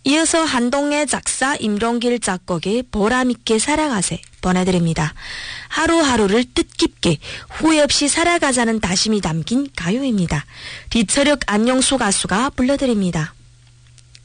이어서 한동의 작사 임동길 작곡의 보람있게 살아가세 보내드립니다. 하루하루를 뜻깊게 후회 없이 살아가자는 다짐이 담긴 가요입니다. 리처력 안녕수 가수가 불러드립니다.